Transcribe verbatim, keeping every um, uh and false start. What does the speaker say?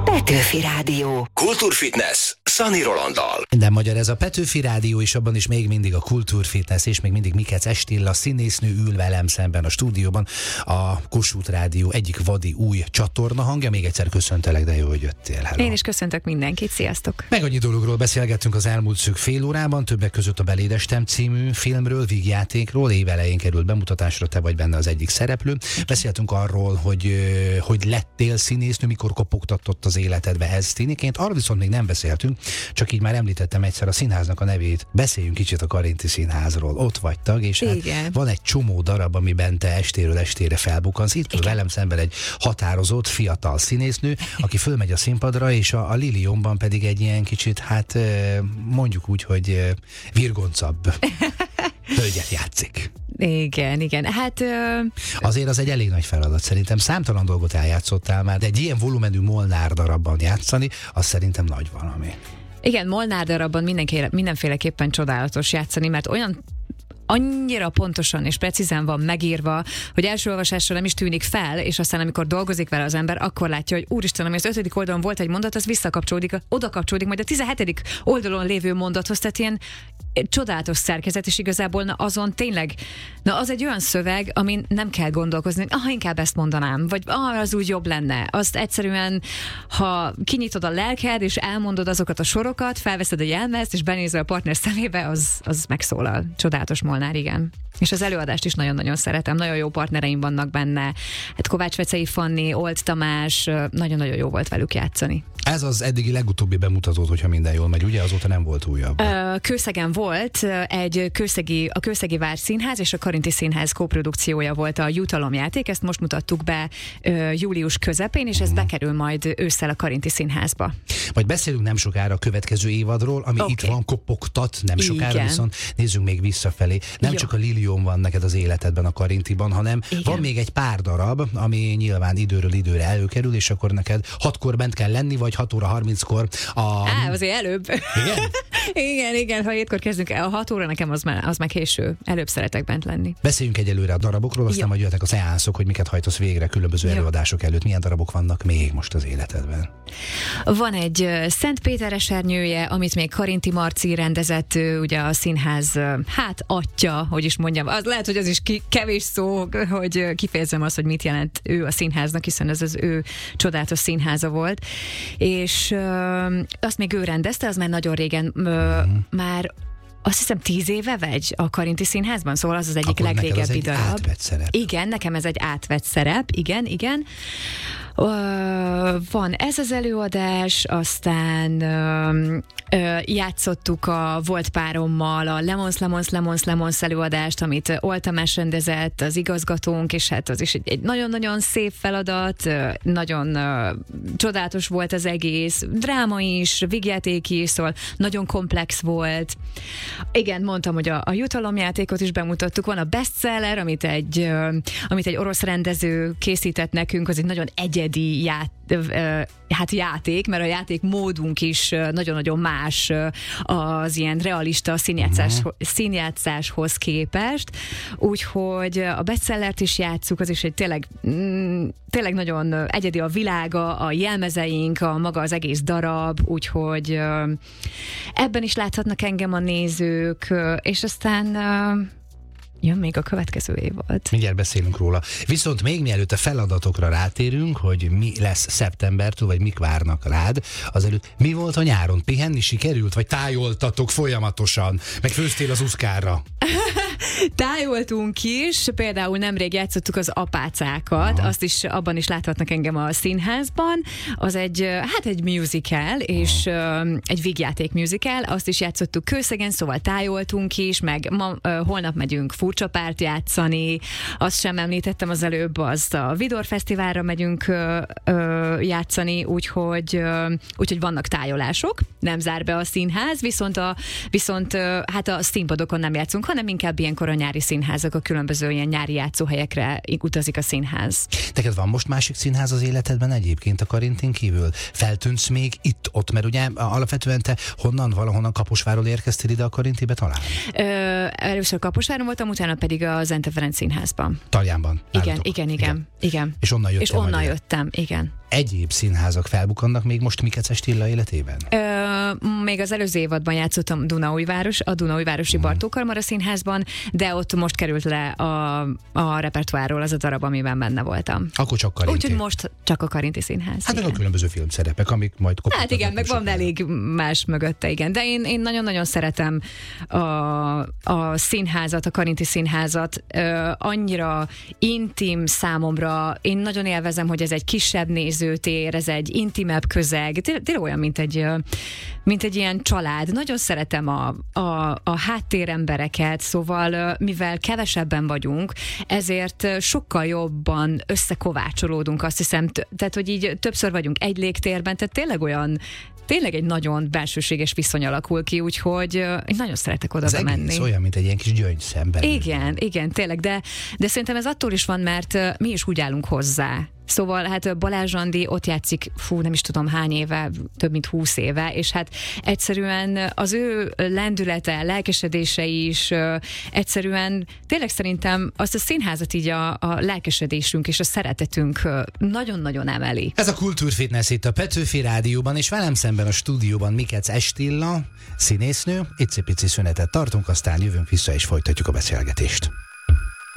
Petőfi Rádió. Kultúrfitness Szani Rolanddal. Minden magyar, ez a Petőfi Rádió, és abban is még mindig a Kultúrfitness, és még mindig Mikec Estilla színésznő ül velem szemben a stúdióban. A Kossuth Rádió egyik vadi új csatorna hangja. Még egyszer köszöntelek, de jó, hogy jöttél. Hello. Én is köszöntök mindenkit, sziasztok! Meg annyi dologról beszélgettünk az elmúlt szűk fél órában, többek között a Belédestem című filmről, vígjátékról, évelején került bemutatásra, te vagy benne az egyik szereplő. Beszéltünk arról, hogy hogy lettél színésznő, mikor kopogtatott az életedbe ez tiniként. Arról viszont még nem beszéltünk, csak így már említettem egyszer a színháznak a nevét. Beszéljünk kicsit a Karinti Színházról. Ott vagy tag, és hát van egy csomó darab, amiben te estéről estére felbukkansz. Itt ül velem szemben egy határozott, fiatal színésznő, aki fölmegy a színpadra, és a, a Liliomban pedig egy ilyen kicsit, hát mondjuk úgy, hogy virgoncabb hölgyet játszik. Igen, igen. Hát... Ö... Azért az egy elég nagy feladat. Szerintem számtalan dolgot eljátszottál már, de egy ilyen volumenű Molnár darabban játszani, az szerintem nagy valami. Igen, Molnár darabban mindenféleképpen csodálatos játszani, mert olyan annyira pontosan és precízen van megírva, hogy első olvasásra nem is tűnik fel, és aztán amikor dolgozik vele az ember, akkor látja, hogy úristen, ami az ötödik oldalon volt egy mondat, az visszakapcsolódik, oda kapcsolódik majd a tizenhetedik oldalon lévő mondathoz, tehát ilyen csodálatos szerkezet, és igazából na azon tényleg, na az egy olyan szöveg, amin nem kell gondolkozni, hogy ah, inkább ezt mondanám, vagy ah, az úgy jobb lenne. Azt egyszerűen, ha kinyitod a lelked, és elmondod azokat a sorokat, felveszed a jelmezt, és benézel a partner szemébe, az, az megszólal. Csodálatos Molnár, igen. És az előadást is nagyon-nagyon szeretem, nagyon jó partnereim vannak benne. Hát Kovács Vecei Fanni, Old Tamás, nagyon-nagyon jó volt velük játszani. Ez az eddigi legutóbbi bemutatót, hogyha minden jól megy, ugye? Azóta nem volt újabb. Kőszegen volt egy kőszegi, a Kőszegi Várszínház és a Karinti Színház koprodukciója volt a Jutalomjáték, ezt most mutattuk be július közepén, és ez uh-huh. bekerül majd ősszel a Karinti Színházba. Majd beszélünk nem sokára a következő évadról, ami okay. itt van, kopogtat, nem sokára, igen. Viszont nézzünk még visszafelé. Nem Jó. csak a Lilium van neked az életedben a Karintiban, hanem igen. van még egy pár darab, ami nyilván időről időre előkerül, és akkor neked hatkor bent kell lenni, vagy hat óra harminckor a... Á, azért előbb. Igen? igen, igen, ha hétkor kezdünk, a hat óra nekem az már, az már késő. Előbb szeretek bent lenni. Beszéljünk egyelőre a darabokról, aztán majd jöhetek a szeánszok, hogy miket hajtasz végre különböző Jó. előadások előtt. Milyen darabok vannak még most az életedben? Van egy Szent Péter esernyője, amit még Karinti Marci rendezett, ugye a színház, hát atya, hogy is mondjam. Az lehet, hogy az is ki, kevés szó, hogy kifejezzem azt, hogy mit jelent ő a színháznak, hiszen ez az ő csodálatos színháza volt. És ö, azt még ő rendezte, az már nagyon régen, ö, mm. már azt hiszem tíz éve vegy a Karinti Színházban, szóval az az egyik Akkor legrégebbi darab. Átvett szerep. Igen, nekem ez egy átvett szerep, igen, igen. Ö, van ez az előadás, aztán ö, ö, játszottuk a volt párommal a Lemons, Lemons, Lemons, Lemons előadást, amit Old Tamás rendezett, az igazgatónk, és hát az is egy, egy nagyon-nagyon szép feladat, nagyon ö, csodálatos volt az egész, dráma is, vígjáték is, szóval nagyon komplex volt. Igen, mondtam, hogy a, a jutalomjátékot is bemutattuk, van a bestseller, amit egy, ö, amit egy orosz rendező készített nekünk, az egy nagyon egyedi ját, ö, hát játék, mert a játék módunk is nagyon-nagyon más az ilyen realista színjátszás, uh-huh. színjátszáshoz képest, úgyhogy a bestsellert is játsszuk, az is egy tényleg, mm, tényleg nagyon egyedi a világa, a jelmezeink, a maga az egész darab, úgyhogy ebben is láthatnak engem a nézők, és aztán jön még a következő évad. Mindjárt beszélünk róla. Viszont még mielőtt a feladatokra rátérünk, hogy mi lesz szeptembertől, vagy mik várnak rád, azelőtt mi volt a nyáron? Pihenni sikerült, vagy tájoltatok folyamatosan? Meg főztél az uszkárra? Tájoltunk is, például nemrég játszottuk az Apácákat, Aha. azt is, abban is láthatnak engem a színházban. Az egy, hát egy musical, és uh, egy vígjáték musical, azt is játszottuk Kőszegen, szóval tájoltunk is, meg ma, uh, holnap megyünk Furcsa Párt játszani, azt sem említettem az előbb, azt a Vidor Fesztiválra megyünk uh, uh, játszani, úgyhogy, uh, úgyhogy vannak tájolások, nem zár be a színház, viszont, a, viszont uh, hát a színpadokon nem játszunk, hanem inkább ilyen ilyenkor a nyári színházak, a különböző ilyen nyári játszóhelyekre utazik a színház. Neked van most másik színház az életedben egyébként a Karintin kívül? Feltűnsz még itt-ott, mert ugye alapvetően te honnan, valahonnan Kaposvárról érkeztél ide a Karintibe talán? Ö, először Kaposváron voltam, utána pedig a Zente Ferenc Színházban. Taljánban. Igen, igen, igen, igen, igen. És onnan jöttem. És onnan jöttem, igen. Egyéb színházak felbukannak még most Mikeces Tilla életében? Ö, még az előző évadban játszottam Dunaújváros, a Dunaújvárosi hmm. Bartók Karmara Színházban, de ott most került le a, a repertoárról az a darab, amiben benne voltam. Akkor csak Karinti. Úgyhogy most csak a Karinti Színház. Hát meg a különböző filmszerepek, amik majd kopogtatnak. Hát igen, meg van elég más mögötte, igen. De én, én nagyon-nagyon szeretem a, a színházat, a Karinti Színházat. Ö, annyira intim számomra. Én nagyon élvezem, hogy ez egy kisebb nézőtér, ez egy intimebb közeg. Tényleg olyan, mint egy, mint egy ilyen család. Nagyon szeretem a, a, a háttérembereket, szóval mivel kevesebben vagyunk, ezért sokkal jobban összekovácsolódunk, azt hiszem. Tehát, hogy így többször vagyunk egy légtérben, tehát tényleg olyan, tényleg egy nagyon belsőséges viszony alakul ki, úgyhogy én nagyon szeretek oda az menni. Ez olyan, mint egy ilyen kis gyöngyszemben. Igen, igen, tényleg, de, de szerintem ez attól is van, mert mi is úgy állunk hozzá. Szóval hát Balázs Andi ott játszik, fú, nem is tudom hány éve, több mint húsz éve, és hát egyszerűen az ő lendülete, lelkesedése is egyszerűen tényleg szerintem azt a színházat így a, a lelkesedésünk és a szeretetünk nagyon-nagyon emeli. Ez a Kultúrfitness itt a Petőfi Rádióban, és velem szemben a stúdióban Mikeces Tilla, színésznő. Icipici szünetet tartunk, aztán jövünk vissza és folytatjuk a beszélgetést.